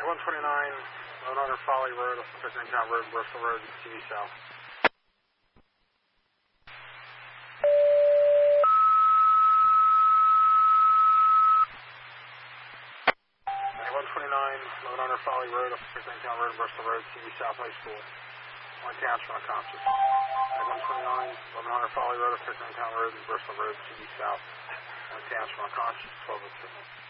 129, 1100 Folly Road, Pickering Road, Bristol Road, TV South. 129, 1100 Folly Road, Pickering Road, Bristol Road, TV South High School. One capture, unconscious. 129, 1100 Folly Road, Pickering Road, Bristol Road, TV South. One capture, unconscious, 12 and 2.